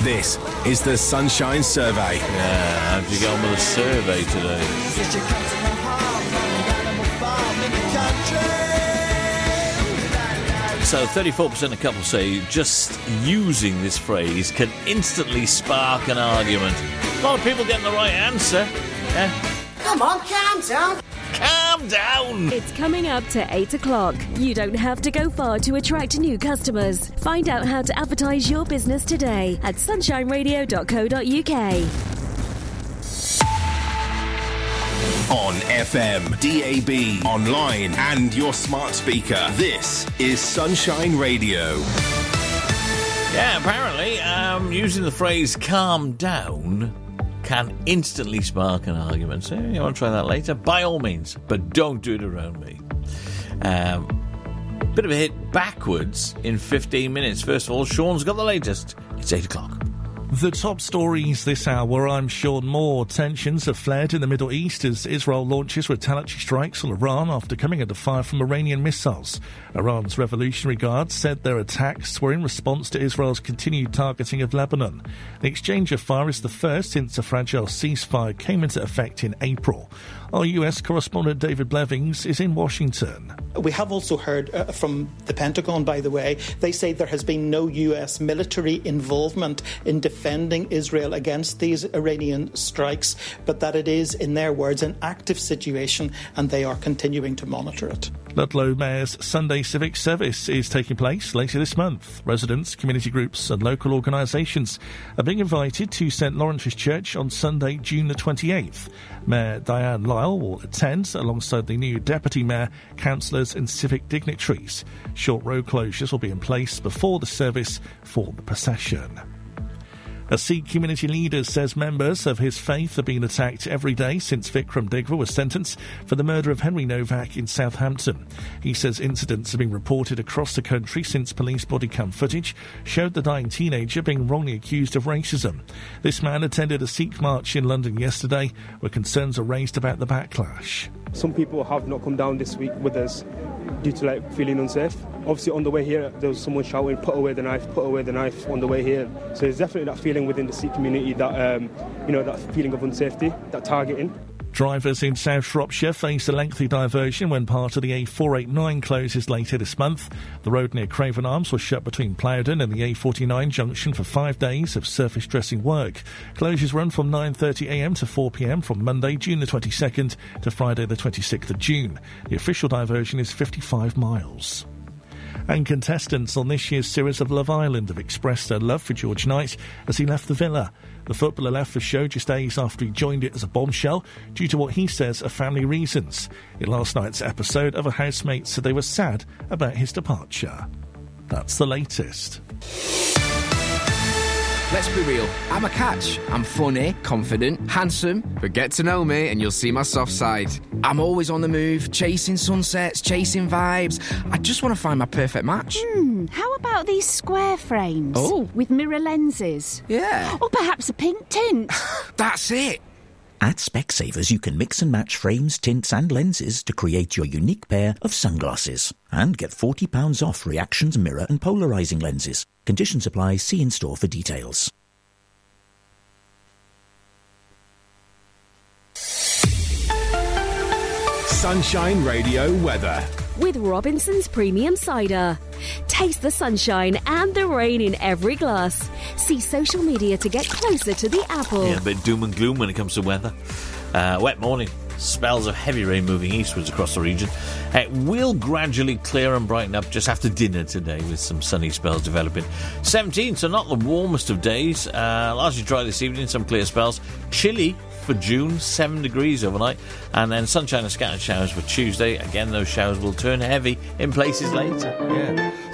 This is the Sunshine Survey. Yeah, how'd you get on with the survey today? So 34% of couples say just using this phrase can instantly spark an argument. A lot of people getting the right answer. Yeah. Come on, calm down. Calm down! It's coming up to 8 o'clock. You don't have to go far to attract new customers. Find out how to advertise your business today at sunshineradio.co.uk. On FM, DAB, online and your smart speaker. This is Sunshine Radio. Yeah, apparently, using the phrase calm down can instantly spark an argument. So you want to try that later? By all means, but don't do it around me. Bit of a hit backwards in 15 minutes. First of all, Sean's got the latest. It's 8 o'clock. The top stories this hour, I'm Sean Moore. Tensions have flared in the Middle East as Israel launches retaliatory strikes on Iran after coming under fire from Iranian missiles. Iran's Revolutionary Guard said their attacks were in response to Israel's continued targeting of Lebanon. The exchange of fire is the first since a fragile ceasefire came into effect in April. Our US correspondent David Blevins is in Washington. We have also heard from the Pentagon, by the way. They say there has been no US military involvement in defending Israel against these Iranian strikes, but that it is, in their words, an active situation and they are continuing to monitor it. Ludlow Mayor's Sunday Civic Service is taking place later this month. Residents, community groups and local organisations are being invited to St Lawrence's Church on Sunday, June the 28th. Mayor Diane Lyle will attend alongside the new Deputy Mayor, councillors and civic dignitaries. Short road closures will be in place before the service for the procession. A Sikh community leader says members of his faith have been attacked every day since Vikram Digwa was sentenced for the murder of Henry Novak in Southampton. He says incidents have been reported across the country since police body cam footage showed the dying teenager being wrongly accused of racism. This man attended a Sikh march in London yesterday where concerns are raised about the backlash. Some people have not come down this week with us due to feeling unsafe. Obviously on the way here there was someone shouting put away the knife on the way here. So there's definitely that feeling within the Sikh community that that feeling of unsafety, that targeting. Drivers in South Shropshire face a lengthy diversion when part of the A489 closes later this month. The road near Craven Arms was shut between Plowden and the A49 junction for 5 days of surface dressing work. Closures run from 9:30am to 4pm from Monday, June the 22nd to Friday the 26th of June. The official diversion is 55 miles. And contestants on this year's series of Love Island have expressed their love for George Knight as he left the villa. The footballer left the show just days after he joined it as a bombshell due to what he says are family reasons. In last night's episode, other housemates said they were sad about his departure. That's the latest. Let's be real, I'm a catch. I'm funny, confident, handsome, but get to know me and you'll see my soft side. I'm always on the move, chasing sunsets, chasing vibes. I just want to find my perfect match. How about these square frames? Oh. With mirror lenses? Yeah. Or perhaps a pink tint? That's it. At Specsavers, you can mix and match frames, tints and lenses to create your unique pair of sunglasses. And get £40 off Reactions mirror and polarising lenses. Conditions apply. See in store for details. Sunshine Radio weather. With Robinson's Premium Cider. Taste the sunshine and the rain in every glass. See social media to get closer to the apple. Yeah, a bit doom and gloom when it comes to weather. Wet morning. Spells of heavy rain moving eastwards across the region. It will gradually clear and brighten up just after dinner today with some sunny spells developing. 17, so not the warmest of days. Largely dry this evening, some clear spells. Chilly for June, 7 degrees overnight. And then sunshine and scattered showers for Tuesday. Again, those showers will turn heavy in places later. Yeah.